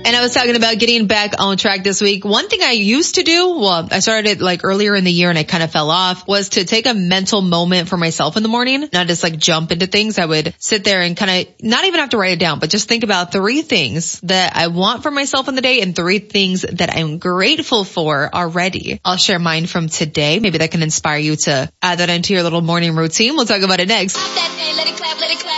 And I was talking about getting back on track this week. One thing I used to do, well, I started it like earlier in the year and I kind of fell off, was to take a mental moment for myself in the morning, not just like jump into things. I would sit there and kind of not even have to write it down, but just think about 3 things that I want for myself in the day and 3 things that I'm grateful for already. I'll share mine from today. Maybe that can inspire you to add that into your little morning routine. We'll talk about it next.